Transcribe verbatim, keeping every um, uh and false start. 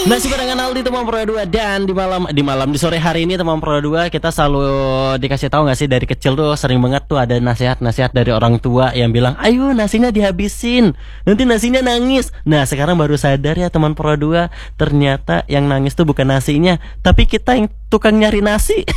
Masih barengan Aldi teman Pro dua, dan di malam di malam di sore hari ini teman Pro dua kita selalu dikasih tahu nggak sih, dari kecil tuh sering banget tuh ada nasihat-nasihat dari orang tua yang bilang, ayo nasinya dihabisin, nanti nasinya nangis. Nah sekarang baru sadar ya teman Pro dua, ternyata yang nangis tuh bukan nasinya, tapi kita yang tukang nyari nasi.